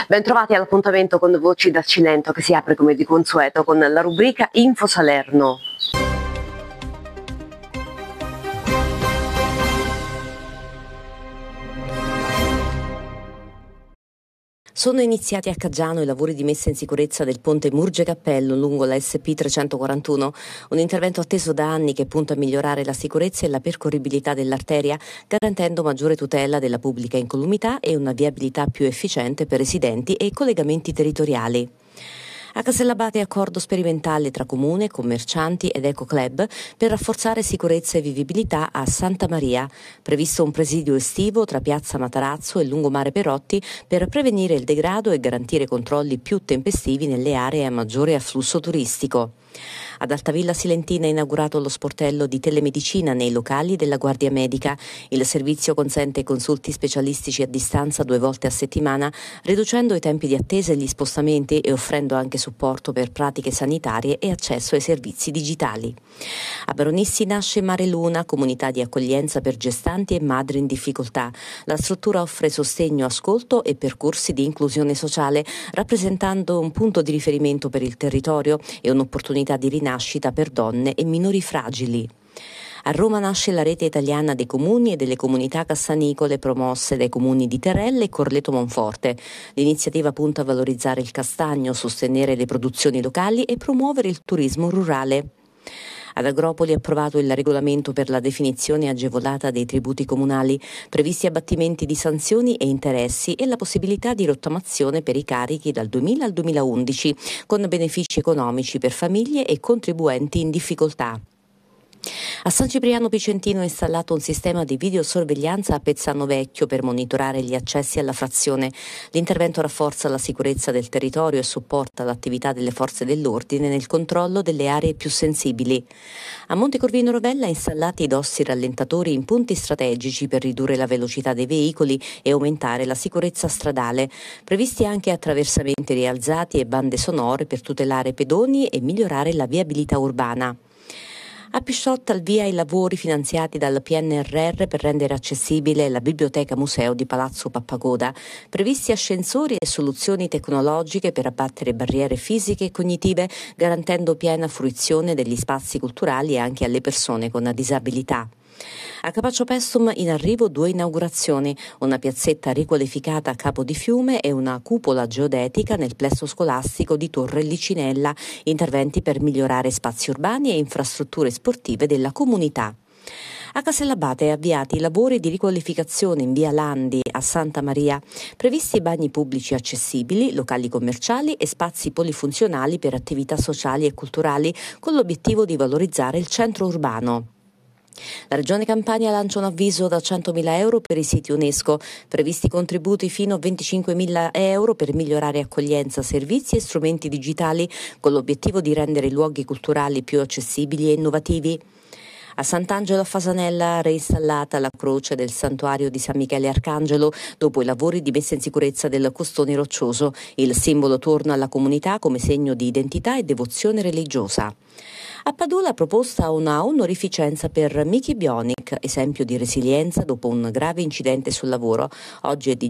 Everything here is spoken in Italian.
Bentrovati all'appuntamento con Voci da Cilento, che si apre come di consueto con la rubrica Info Salerno. Sono iniziati a Caggiano i lavori di messa in sicurezza del ponte Murge Cappello lungo la SP 341, un intervento atteso da anni che punta a migliorare la sicurezza e la percorribilità dell'arteria, garantendo maggiore tutela della pubblica incolumità e una viabilità più efficiente per residenti e collegamenti territoriali. A Castellabate accordo sperimentale tra comune, commercianti ed Ecoclub per rafforzare sicurezza e vivibilità a Santa Maria. Previsto un presidio estivo tra Piazza Matarazzo e Lungomare Perotti per prevenire il degrado e garantire controlli più tempestivi nelle aree a maggiore afflusso turistico. Ad Altavilla Silentina è inaugurato lo sportello di telemedicina nei locali della Guardia Medica. Il servizio consente consulti specialistici a distanza 2 volte a settimana, riducendo i tempi di attesa e gli spostamenti e offrendo anche supporto per pratiche sanitarie e accesso ai servizi digitali. A Baronissi nasce Mare Luna, comunità di accoglienza per gestanti e madri in difficoltà. La struttura offre sostegno, ascolto e percorsi di inclusione sociale, rappresentando un punto di riferimento per il territorio e un'opportunità di rinascita per donne e minori fragili. A Roma nasce la rete italiana dei comuni e delle comunità cassanicole promosse dai comuni di Terelle e Corleto Monforte. L'iniziativa punta a valorizzare il castagno, sostenere le produzioni locali e promuovere il turismo rurale. Ad Agropoli è approvato il regolamento per la definizione agevolata dei tributi comunali, previsti abbattimenti di sanzioni e interessi e la possibilità di rottamazione per i carichi dal 2000 al 2011, con benefici economici per famiglie e contribuenti in difficoltà. A San Cipriano Picentino è installato un sistema di videosorveglianza a Pezzano Vecchio per monitorare gli accessi alla frazione. L'intervento rafforza la sicurezza del territorio e supporta l'attività delle forze dell'ordine nel controllo delle aree più sensibili. A Montecorvino Rovella installati i dossi rallentatori in punti strategici per ridurre la velocità dei veicoli e aumentare la sicurezza stradale. Previsti anche attraversamenti rialzati e bande sonore per tutelare pedoni e migliorare la viabilità urbana. A Pisciotta al via i lavori finanziati dal PNRR per rendere accessibile la biblioteca museo di Palazzo Pappagoda, previsti ascensori e soluzioni tecnologiche per abbattere barriere fisiche e cognitive, garantendo piena fruizione degli spazi culturali anche alle persone con disabilità. A Capaccio Pessum in arrivo 2 inaugurazioni, una piazzetta riqualificata a Capo di Fiume e una cupola geodetica nel plesso scolastico di Torre Licinella, interventi per migliorare spazi urbani e infrastrutture sportive della comunità. A Castellabate avviati i lavori di riqualificazione in via Landi a Santa Maria, previsti bagni pubblici accessibili, locali commerciali e spazi polifunzionali per attività sociali e culturali, con l'obiettivo di valorizzare il centro urbano. La Regione Campania lancia un avviso da 100.000 euro per i siti UNESCO, previsti contributi fino a 25.000 euro per migliorare accoglienza, servizi e strumenti digitali, con l'obiettivo di rendere i luoghi culturali più accessibili e innovativi. A Sant'Angelo a Fasanella reinstallata la croce del santuario di San Michele Arcangelo dopo i lavori di messa in sicurezza del costone roccioso. Il simbolo torna alla comunità come segno di identità e devozione religiosa. A Padula proposta una onorificenza per Miki Bionic, esempio di resilienza dopo un grave incidente sul lavoro. Oggi è di